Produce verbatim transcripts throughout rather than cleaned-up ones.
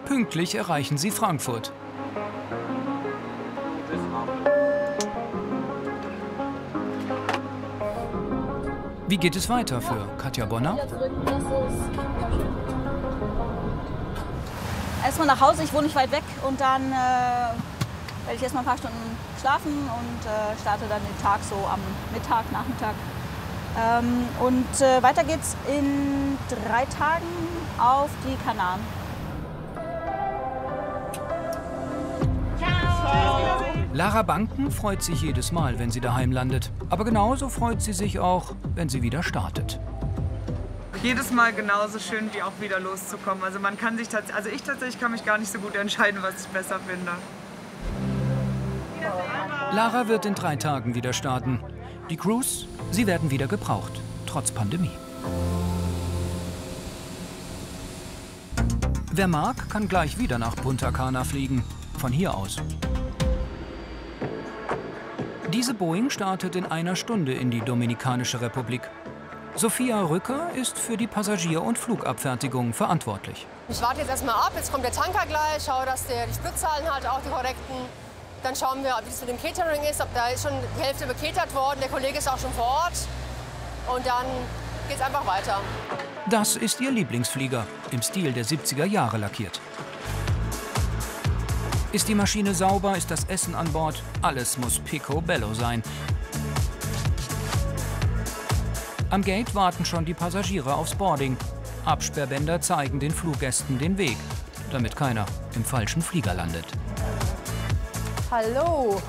Pünktlich erreichen sie Frankfurt. Wie geht es weiter für Katja Bonner? Erstmal nach Hause, ich wohne nicht weit weg und dann äh, werde ich erstmal ein paar Stunden schlafen und äh, starte dann den Tag so am Mittag, Nachmittag. Ähm, und äh, weiter geht's in drei Tagen auf die Kanaren. Ciao. Lara Banken freut sich jedes Mal, wenn sie daheim landet. Aber genauso freut sie sich auch, wenn sie wieder startet. Jedes Mal genauso schön, wie auch wieder loszukommen. Also man kann sich tatsächlich, also ich tatsächlich kann mich gar nicht so gut entscheiden, was ich besser finde. Lara wird in drei Tagen wieder starten. Die Crews, sie werden wieder gebraucht, trotz Pandemie. Wer mag, kann gleich wieder nach Punta Cana fliegen. Von hier aus. Diese Boeing startet in einer Stunde in die Dominikanische Republik. Sophia Rücker ist für die Passagier- und Flugabfertigung verantwortlich. Ich warte jetzt erstmal ab, jetzt kommt der Tanker gleich, schaue, dass der die Spritzahlen hat, auch die korrekten. Dann schauen wir, wie es mit dem Catering ist, ob da ist schon die Hälfte bekatert worden, der Kollege ist auch schon vor Ort. Und dann geht es einfach weiter. Das ist ihr Lieblingsflieger, im Stil der siebziger Jahre lackiert. Ist die Maschine sauber, ist das Essen an Bord, alles muss picobello sein. Am Gate warten schon die Passagiere aufs Boarding. Absperrbänder zeigen den Fluggästen den Weg, damit keiner im falschen Flieger landet. Hallo!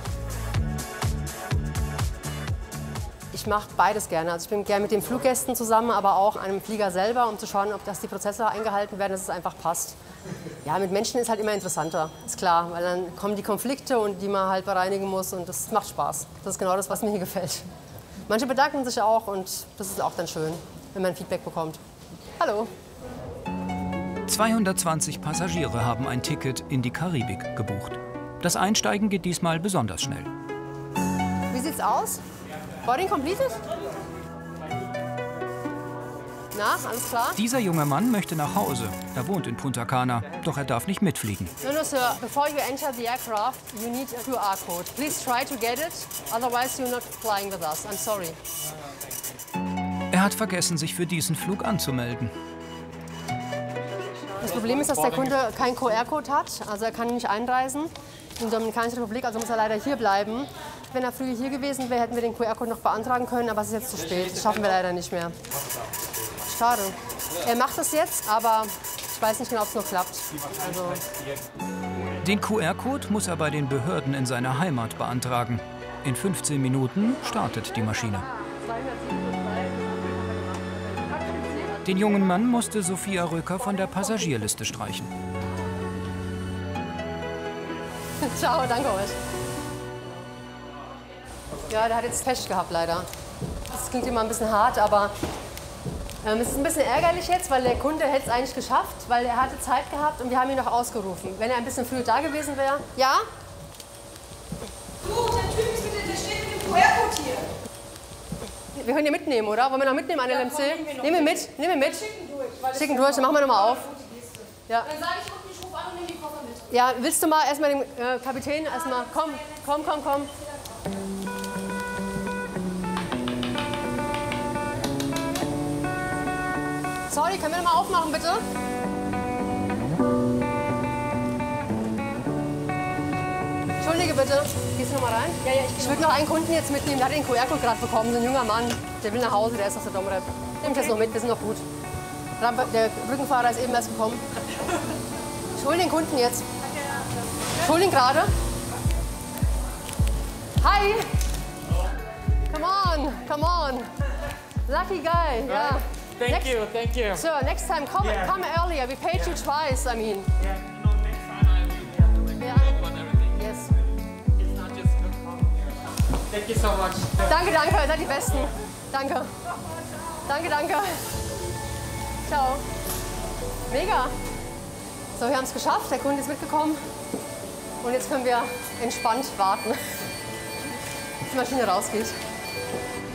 Ich mache beides gerne. Also ich bin gerne mit den Fluggästen zusammen, aber auch an einem Flieger selber, um zu schauen, ob das die Prozesse eingehalten werden, dass es einfach passt. Ja, mit Menschen ist halt immer interessanter, ist klar, weil dann kommen die Konflikte und die man halt bereinigen muss und das macht Spaß. Das ist genau das, was mir hier gefällt. Manche bedanken sich auch und das ist auch dann schön, wenn man Feedback bekommt. Hallo! zweihundertzwanzig Passagiere haben ein Ticket in die Karibik gebucht. Das Einsteigen geht diesmal besonders schnell. Wie sieht's aus? Boarding completed? Na, alles klar? Dieser junge Mann möchte nach Hause. Er wohnt in Punta Cana, doch er darf nicht mitfliegen. No, no, sir. Before you enter the aircraft, you need a Q R code. Please try to get it, otherwise you're not flying with us. I'm sorry. Er hat vergessen, sich für diesen Flug anzumelden. Das Problem ist, dass der Kunde keinen Q R code hat, also er kann nicht einreisen in die Dominikanische Republik, also muss er leider hier bleiben. Wenn er früher hier gewesen wäre, hätten wir den Q R code noch beantragen können, aber es ist jetzt zu spät. Das schaffen wir leider nicht mehr. Schade. Er macht es jetzt, aber ich weiß nicht genau, ob es noch klappt. Also den Q R code muss er bei den Behörden in seiner Heimat beantragen. In fünfzehn Minuten startet die Maschine. Den jungen Mann musste Sophia Röker von der Passagierliste streichen. Ciao, danke euch. Ja, der hat jetzt Pech gehabt, leider. Das klingt immer ein bisschen hart, aber ähm, es ist ein bisschen ärgerlich jetzt, weil der Kunde hätte es eigentlich geschafft, weil er hatte Zeit gehabt und wir haben ihn noch ausgerufen. Wenn er ein bisschen früher da gewesen wäre. Ja? Du, der Typ ist mit der steht mit dem Q R-Code hier. Wir können ihn mitnehmen, oder? Wollen wir noch mitnehmen an L M C? Ja, komm, nehmen wir mit, nehmen wir mit. Schicken durch. Schicken durch, dann machen wir nochmal auf. Ja. Dann sage ich, ich rufe an und nehme die Koffer mit. Ja, willst du mal erstmal den äh, Kapitän erstmal. Komm, komm, komm, komm. Sorry, können wir noch mal aufmachen, bitte? Entschuldige bitte. Gehst du noch mal rein? Ja, ja, ich, ich würde noch einen Kunden jetzt mitnehmen. Der hat den Q R code gerade bekommen. So ein junger Mann. Der will nach Hause, der ist aus der Domrep. Nimm ich jetzt noch mit, wir sind noch gut. Der Brückenfahrer ist eben erst gekommen. Ich hole den Kunden jetzt. Ich hole ihn gerade. Hi! Come on, come on. Lucky guy, yeah. Thank next, you, thank you. So next time, come, yeah. come earlier. We paid you twice, I mean. Yeah, you know, next time I will be Yeah. up on everything. Yes. It's not just good fun. Thank you so much. Danke, danke, ihr seid die Besten. Danke. Danke, danke. Ciao. Mega. So, wir haben es geschafft. Der Kunde ist mitgekommen. Und jetzt können wir entspannt warten, bis die Maschine rausgeht.